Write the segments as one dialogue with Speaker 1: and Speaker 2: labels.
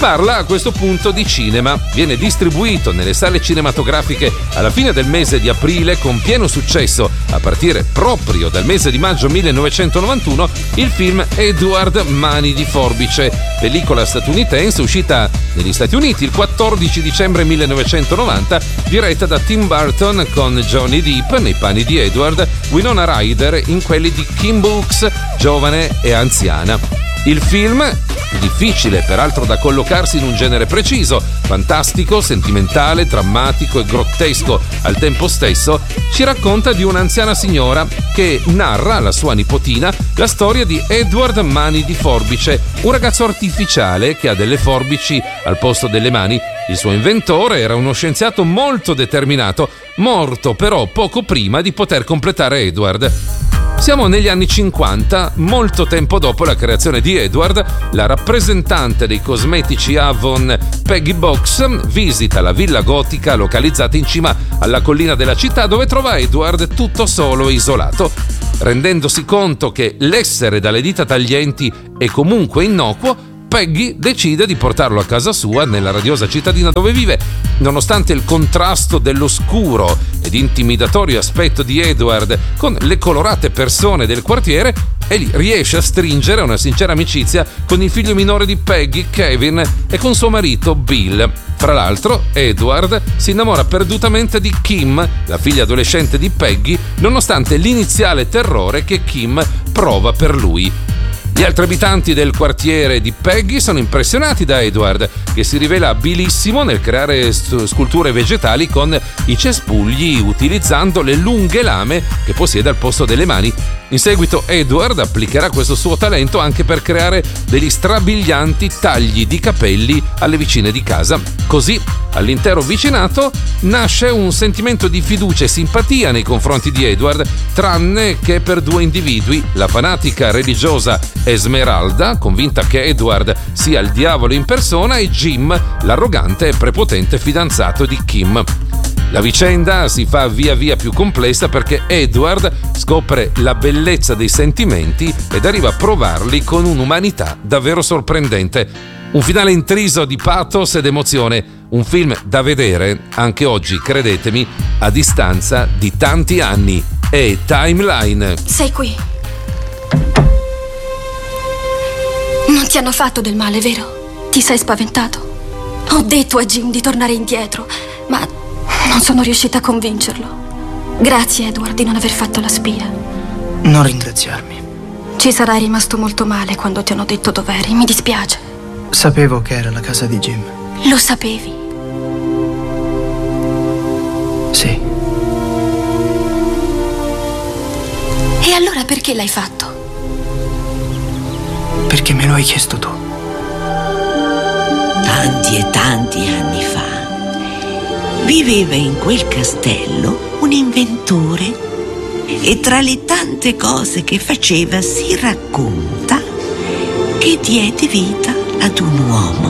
Speaker 1: parla a questo punto di cinema. Viene distribuito nelle sale cinematografiche alla fine del mese di aprile con pieno successo, a partire proprio dal mese di maggio 1991, il film Edward Mani di Forbice, pellicola statunitense uscita negli Stati Uniti il 14 dicembre 1990, diretta da Tim Burton con Johnny Depp nei panni di Edward, Winona Ryder in quelli di Kim Brooks, giovane e anziana. Il film, difficile peraltro da collocarsi in un genere preciso, fantastico, sentimentale, drammatico e grottesco al tempo stesso, ci racconta di un'anziana signora che narra alla sua nipotina la storia di Edward Mani di Forbice, un ragazzo artificiale che ha delle forbici al posto delle mani. Il suo inventore era uno scienziato molto determinato, morto però poco prima di poter completare Edward. Siamo negli anni 50, molto tempo dopo la creazione di Edward. La rappresentante dei cosmetici Avon, Peggy Box, visita la villa gotica localizzata in cima alla collina della città, dove trova Edward tutto solo e isolato. Rendendosi conto che l'essere dalle dita taglienti è comunque innocuo, Peggy decide di portarlo a casa sua nella radiosa cittadina dove vive. Nonostante il contrasto dell'oscuro ed intimidatorio aspetto di Edward con le colorate persone del quartiere, egli riesce a stringere una sincera amicizia con il figlio minore di Peggy, Kevin, e con suo marito Bill. Fra l'altro, Edward si innamora perdutamente di Kim, la figlia adolescente di Peggy, nonostante l'iniziale terrore che Kim prova per lui. Gli altri abitanti del quartiere di Peggy sono impressionati da Edward, che si rivela abilissimo nel creare sculture vegetali con i cespugli, utilizzando le lunghe lame che possiede al posto delle mani. In seguito Edward applicherà questo suo talento anche per creare degli strabilianti tagli di capelli alle vicine di casa. Così, all'intero vicinato nasce un sentimento di fiducia e simpatia nei confronti di Edward, tranne che per due individui: la fanatica religiosa Esmeralda, convinta che Edward sia il diavolo in persona, e Jim, l'arrogante e prepotente fidanzato di Kim. La vicenda si fa via via più complessa perché Edward scopre la bellezza dei sentimenti ed arriva a provarli con un'umanità davvero sorprendente. Un finale intriso di pathos ed emozione, un film da vedere anche oggi, credetemi, a distanza di tanti anni. E Timeline.
Speaker 2: Sei qui. Non ti hanno fatto del male, vero? Ti sei spaventato? Ho detto a Jim di tornare indietro, ma non sono riuscita a convincerlo. Grazie, Edward, di non aver fatto la spia.
Speaker 3: Non ringraziarmi.
Speaker 2: Ci sarai rimasto molto male quando ti hanno detto dov'eri. Mi dispiace.
Speaker 3: Sapevo che era la casa di Jim.
Speaker 2: Lo sapevi?
Speaker 3: Sì.
Speaker 2: E allora perché l'hai fatto?
Speaker 3: Perché me lo hai chiesto tu.
Speaker 4: Tanti e tanti anni fa viveva in quel castello un inventore, e tra le tante cose che faceva si racconta che diede vita ad un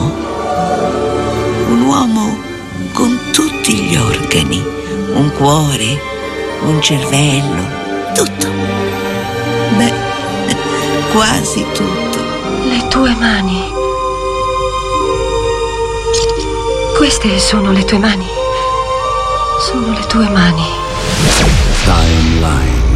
Speaker 4: uomo con tutti gli organi, un cuore, un cervello, tutto. Beh, quasi tutto.
Speaker 2: Le tue mani. Queste sono le tue mani. Sono le tue mani.
Speaker 5: Timeline.